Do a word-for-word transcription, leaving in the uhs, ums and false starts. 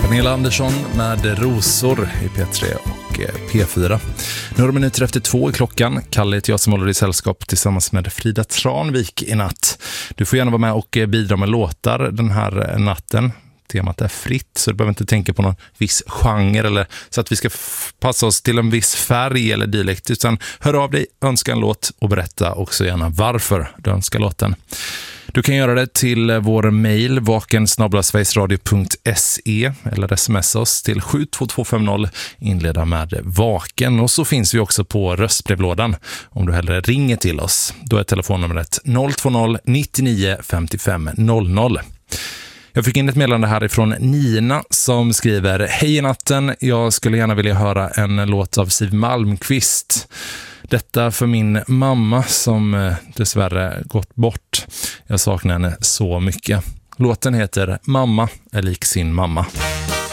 Pernilla Andersson med Rosor i P tre och P fyra. Några minuter efter två i klockan. Kalle heter jag som håller i sällskap tillsammans med Frida Tranvik i natt. Du får gärna vara med och bidra med låtar den här natten. Temat är fritt, så du behöver inte tänka på någon viss genre eller så att vi ska f- passa oss till en viss färg eller dialekt, utan hör av dig, önska en låt och berätta också gärna varför du önskar låten. Du kan göra det till vår mejl vaken snabel-a sverigesradio punkt se eller smsa oss till sju två två fem noll, inleda med vaken. Och så finns vi också på röstbrevlådan om du hellre ringer till oss. Då är telefonnumret noll två noll nittionio femtiofem noll noll. Jag fick in ett meddelande härifrån Nina som skriver: Hej i natten, jag skulle gärna vilja höra en låt av Siw Malmkvist. Detta för min mamma som dessvärre gått bort. Jag saknar henne så mycket. Låten heter Mamma är lik sin mamma.